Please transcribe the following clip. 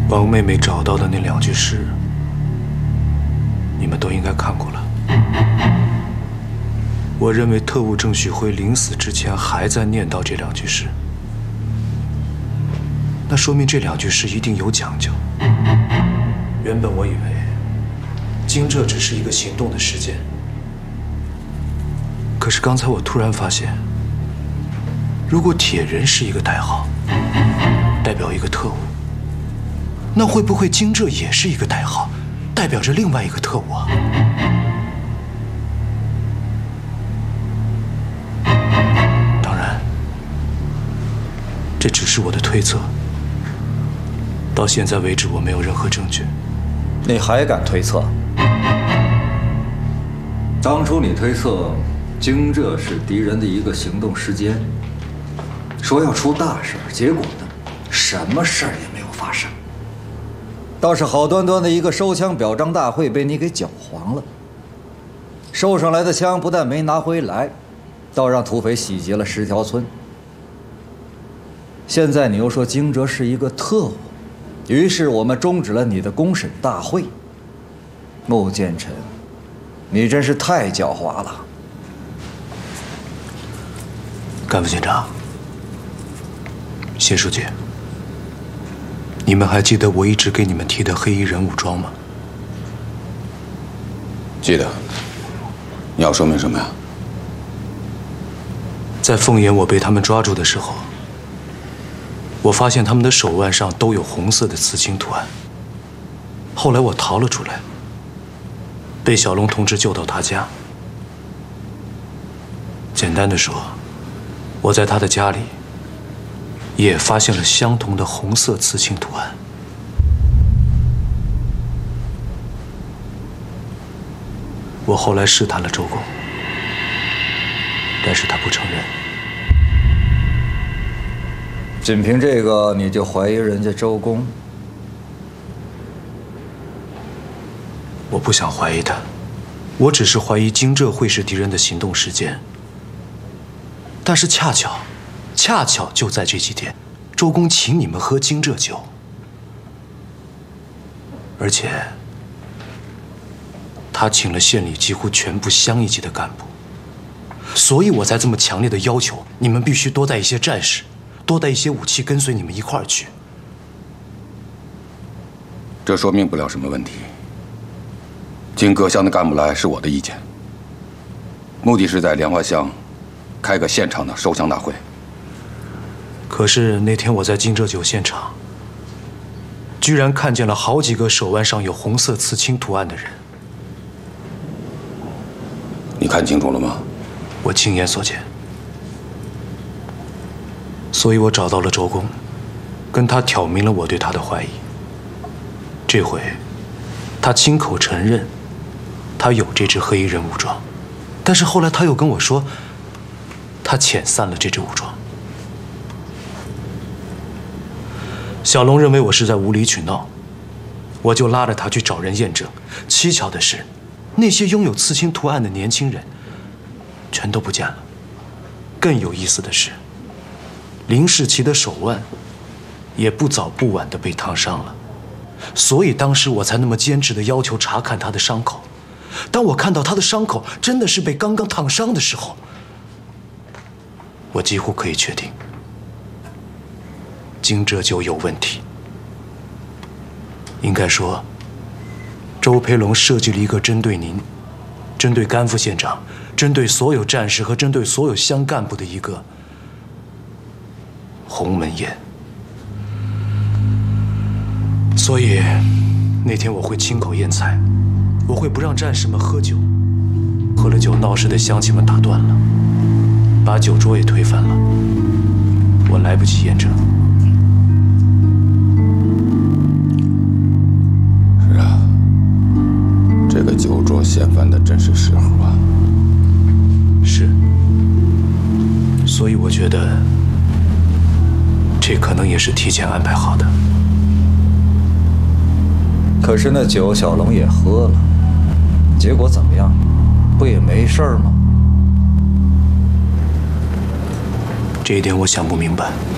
王妹妹找到的那2句诗，你们都应该看过了。我认为特务郑旭辉临死之前还在念叨这2句诗，那说明这2句诗一定有讲究。原本我以为惊蛰只是一个行动的时间，可是刚才我突然发现，如果铁人是一个代号，代表一个特务，那会不会惊蛰也是一个代号，代表着另外一个特务啊？当然，这只是我的推测，到现在为止我没有任何证据。 你还敢推测？当初你推测惊蛰是敌人的一个行动时间，说要出大事，结果呢，什么事儿也没有发生。倒是好端端的一个收枪表彰大会被你给搅黄了。收上来的枪不但没拿回来，倒让土匪洗劫了10条村。现在你又说惊蛰是一个特务，于是我们终止了你的公审大会。穆剑臣，你真是太狡猾了。 干部警长，谢书记，你们还记得我一直给你们提的黑衣人武装吗？ 记得。你要说明什么呀？ 在凤岩我被他们抓住的时候，我发现他们的手腕上都有红色的刺青图案。后来我逃了出来，被小龙同志救到他家。简单的说，我在他的家里也发现了相同的红色刺青图案。我后来试探了周公，但是他不承认。 仅凭这个你就怀疑人家周公？ 我不想怀疑他，我只是怀疑惊蛰会是敌人的行动时间。但是恰巧就在这几天，周公请你们喝惊蛰酒，而且他请了县里几乎全部乡一级的干部，所以我才这么强烈的要求你们必须多带一些战士，多带一些武器跟随你们一块儿去。 这说明不了什么问题。请各乡的干部来是我的意见，目的是在莲花乡开个现场的收枪大会。 可是那天我在惊蛰酒现场，居然看见了好几个手腕上有红色刺青图案的人。 你看清楚了吗？ 我亲眼所见，所以我找到了周公，跟他挑明了我对他的怀疑。这回，他亲口承认，他有这支黑衣人武装，但是后来他又跟我说，他遣散了这支武装。小龙认为我是在无理取闹，我就拉着他去找人验证。蹊跷的是，那些拥有刺青图案的年轻人全都不见了。更有意思的是，林世奇的手腕也不早不晚地被烫伤了，所以当时我才那么坚持地要求查看他的伤口。当我看到他的伤口真的是被刚刚烫伤的时候，我几乎可以确定，惊蛰酒有问题。应该说，周培龙设计了一个针对您、针对甘副县长、针对所有战士和针对所有乡干部的一个鸿门宴。所以那天我会亲口验菜，我会不让战士们喝酒，喝了酒闹事的乡亲们打断了，把酒桌也推翻了，我来不及验证。 是啊，这个酒桌掀翻的真是时候啊。 是，所以我觉得这可能也是提前安排好的。 可是那酒小龙也喝了，结果怎么样？不也没事儿吗？ 这一点我想不明白。